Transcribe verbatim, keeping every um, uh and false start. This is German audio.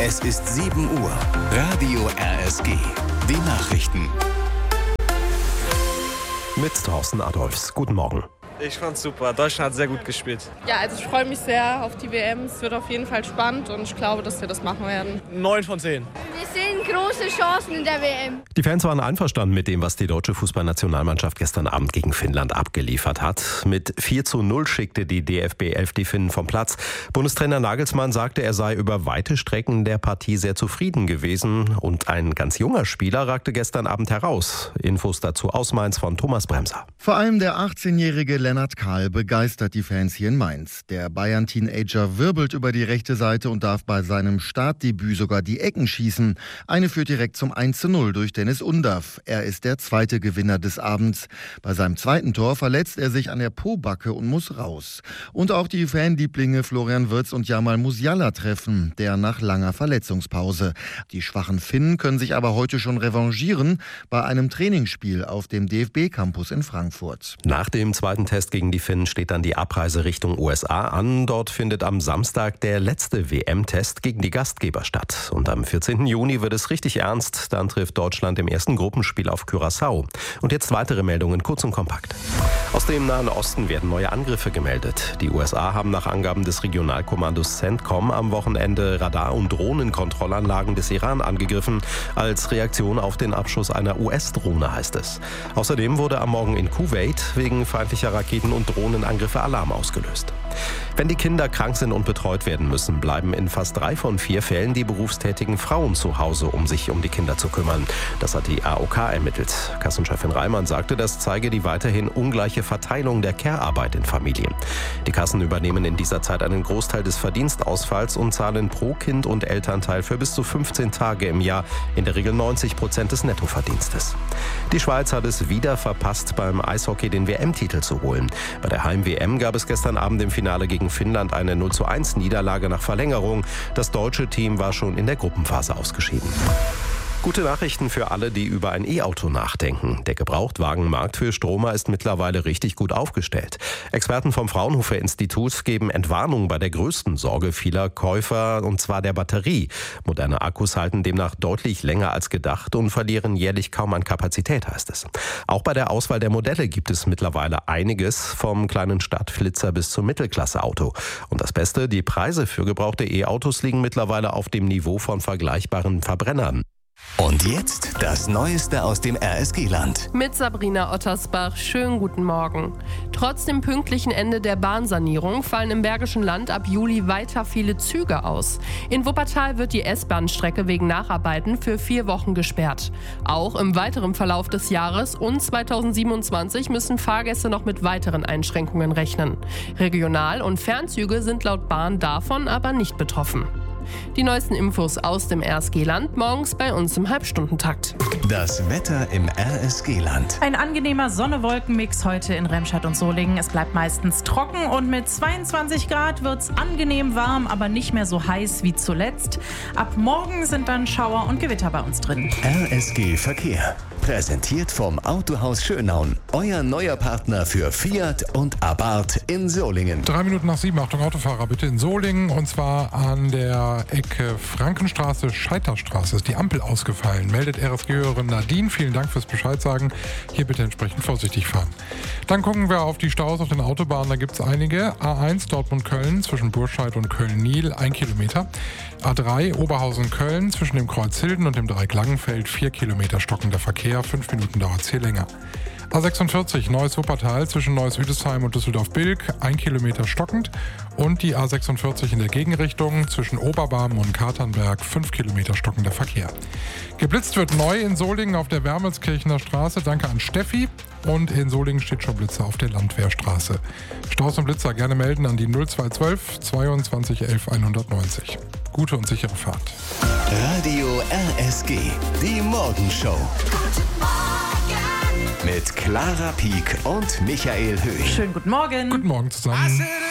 Es ist sieben Uhr. Radio R S G. Die Nachrichten. Mit Thorsten Adolfs. Guten Morgen. Ich fand's super. Deutschland hat sehr gut gespielt. Ja, also ich freue mich sehr auf die W M. Es wird auf jeden Fall spannend und ich glaube, dass wir das machen werden. Neun von zehn. Wir sehen große Chancen in der W M. Die Fans waren einverstanden mit dem, was die deutsche Fußballnationalmannschaft gestern Abend gegen Finnland abgeliefert hat. Mit vier zu null schickte die D F B elf die Finnen vom Platz. Bundestrainer Nagelsmann sagte, er sei über weite Strecken der Partie sehr zufrieden gewesen. Und ein ganz junger Spieler ragte gestern Abend heraus. Infos dazu aus Mainz von Thomas Bremser. Vor allem der achtzehnjährige Lennart Kahl begeistert die Fans hier in Mainz. Der Bayern-Teenager wirbelt über die rechte Seite und darf bei seinem Startdebüt sogar die Ecken schießen. Eine führt direkt zum eins zu null durch Dennis Undaff. Er ist der zweite Gewinner des Abends. Bei seinem zweiten Tor verletzt er sich an der Pobacke und muss raus. Und auch die Fanlieblinge Florian Wirtz und Jamal Musiala treffen, der nach langer Verletzungspause. Die schwachen Finnen können sich aber heute schon revanchieren bei einem Trainingsspiel auf dem D F B-Campus in Frankfurt. Nach dem zweiten Test gegen die Finnen steht dann die Abreise Richtung U S A an. Dort findet am Samstag der letzte W M-Test gegen die Gastgeber statt. Und am vierzehnten Juni wird es richtig ernst. Dann trifft Deutschland im ersten Gruppenspiel auf Curaçao. Und jetzt weitere Meldungen, kurz und kompakt. Aus dem Nahen Osten werden neue Angriffe gemeldet. Die U S A haben nach Angaben des Regionalkommandos CENTCOM am Wochenende Radar- und Drohnenkontrollanlagen des Iran angegriffen. Als Reaktion auf den Abschuss einer U S-Drohne, heißt es. Außerdem wurde am Morgen in Kuwait wegen feindlicher Raketen- und Drohnenangriffe Alarm ausgelöst. Wenn die Kinder krank sind und betreut werden müssen, bleiben in fast drei von vier Fällen die berufstätigen Frauen zu Hause, um sich um die Kinder zu kümmern. Das hat die A O K ermittelt. Kassenchefin Reimann sagte, das zeige die weiterhin ungleiche Verteilung der Care-Arbeit in Familien. Die Kassen übernehmen in dieser Zeit einen Großteil des Verdienstausfalls und zahlen pro Kind und Elternteil für bis zu fünfzehn Tage im Jahr, in der Regel neunzig Prozent des Nettoverdienstes. Die Schweiz hat es wieder verpasst, beim Eishockey den W M-Titel zu holen. Bei der Heim-W M gab es gestern Abend im Finale gegen Finnland eine null zu eins Niederlage nach Verlängerung. Das deutsche Team war schon in der Gruppenphase ausgeschieden. Gute Nachrichten für alle, die über ein E-Auto nachdenken. Der Gebrauchtwagenmarkt für Stromer ist mittlerweile richtig gut aufgestellt. Experten vom Fraunhofer Institut geben Entwarnung bei der größten Sorge vieler Käufer, und zwar der Batterie. Moderne Akkus halten demnach deutlich länger als gedacht und verlieren jährlich kaum an Kapazität, heißt es. Auch bei der Auswahl der Modelle gibt es mittlerweile einiges, vom kleinen Stadtflitzer bis zum Mittelklasse-Auto. Und das Beste, die Preise für gebrauchte E-Autos liegen mittlerweile auf dem Niveau von vergleichbaren Verbrennern. Und jetzt das Neueste aus dem R S G-Land. Mit Sabrina Ottersbach, schönen guten Morgen. Trotz dem pünktlichen Ende der Bahnsanierung fallen im Bergischen Land ab Juli weiter viele Züge aus. In Wuppertal wird die S-Bahn-Strecke wegen Nacharbeiten für vier Wochen gesperrt. Auch im weiteren Verlauf des Jahres und zweitausendsiebenundzwanzig müssen Fahrgäste noch mit weiteren Einschränkungen rechnen. Regional- und Fernzüge sind laut Bahn davon aber nicht betroffen. Die neuesten Infos aus dem R S G-Land morgens bei uns im Halbstundentakt. Das Wetter im R S G-Land. Ein angenehmer Sonne-Wolken-Mix heute in Remscheid und Solingen. Es bleibt meistens trocken und mit zweiundzwanzig Grad wird es angenehm warm, aber nicht mehr so heiß wie zuletzt. Ab morgen sind dann Schauer und Gewitter bei uns drin. R S G Verkehr. Präsentiert vom Autohaus Schönaun. Euer neuer Partner für Fiat und Abarth in Solingen. Drei Minuten nach sieben, Achtung Autofahrer, bitte in Solingen. Und zwar an der Ecke Frankenstraße, Scheiterstraße ist die Ampel ausgefallen. Meldet R S G-Hörerin Nadine. Vielen Dank fürs Bescheid sagen. Hier bitte entsprechend vorsichtig fahren. Dann gucken wir auf die Staus auf den Autobahnen. Da gibt es einige. A eins Dortmund-Köln zwischen Burscheid und Köln-Niel, ein Kilometer. A drei Oberhausen-Köln zwischen dem Kreuz Hilden und dem Dreieck Langenfeld, vier Kilometer stockender Verkehr. Fünf Minuten dauert es hier länger. A sechsundvierzig Neuss-Wuppertal zwischen Neuss-Hüdesheim und Düsseldorf-Bilk, ein Kilometer stockend. Und die A sechsundvierzig in der Gegenrichtung zwischen Oberbarmen und Katernberg, fünf Kilometer stockender Verkehr. Geblitzt wird neu in Solingen auf der Wermelskirchener Straße. Danke an Steffi. Und in Solingen steht schon Blitzer auf der Landwehrstraße. Staus und Blitzer gerne melden an die null zwei eins zwei zweiundzwanzig elf hundertneunzig. Gute und sichere Fahrt. Radio R S G, die Morgenshow. Mit Clara Pieck und Michael Höhing. Schönen guten Morgen. Guten Morgen zusammen.